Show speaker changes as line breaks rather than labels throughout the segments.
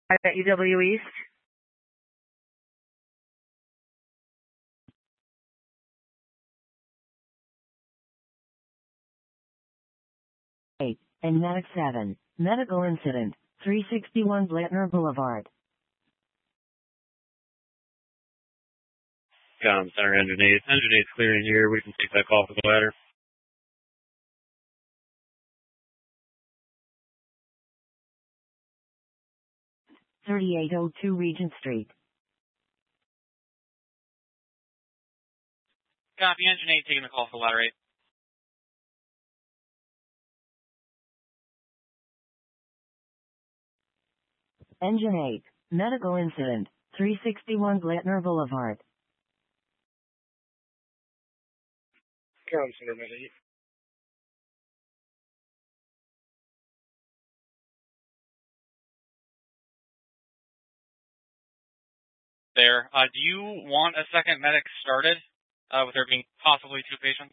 At UW East.
And Medic 7, medical incident, 361 Blattner Boulevard.
Center Engine 8. Engine 8's clearing here. We can take that call for the ladder.
$3802 Regent Street.
Copy, Engine 8 taking the call for ladder 8.
Engine 8, medical incident, 361 Blattner Boulevard.
Center Med 8.
There. Do you want a second medic started, with there being possibly 2 patients?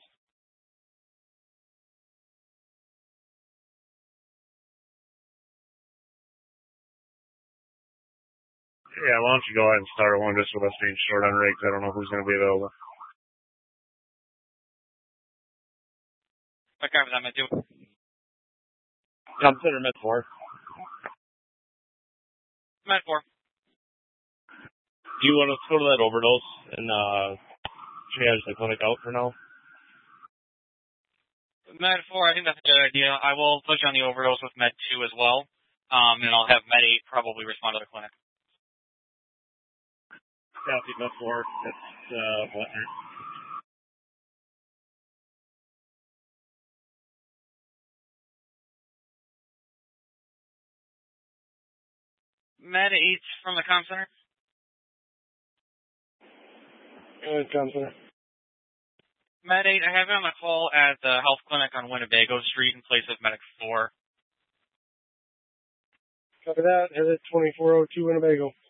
Yeah, why don't you go ahead and start one just with us being short on rigs. I don't know who's going to be available.
What copy that, Med 2?
Center Med 4.
Med 4.
Do you want us to go to that overdose and triage the clinic out for now?
Med 4, I think that's a good idea. I will put you on the overdose with Med 2 as well, and I'll have Med 8 probably respond to the clinic.
Copy, Med 4. That's Blattner.
Med 8 from the comm center.
Comm Center.
Med 8, I have it on the call at the health clinic on Winnebago Street in place of Medic 4.
Copy that. Headed 2402 Winnebago.